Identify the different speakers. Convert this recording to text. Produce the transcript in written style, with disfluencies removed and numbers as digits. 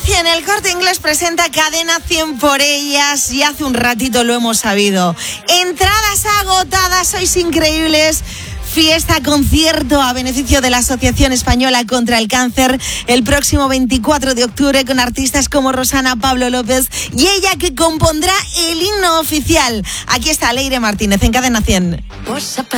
Speaker 1: 100, el Corte Inglés presenta Cadena 100 por ellas y hace un ratito lo hemos sabido. Entradas agotadas, sois increíbles. Fiesta, concierto a beneficio de la Asociación Española contra el Cáncer el próximo 24 de octubre con artistas como Rosana, Pablo López y ella que compondrá el himno oficial. Aquí está Leire Martínez en Cadena 100.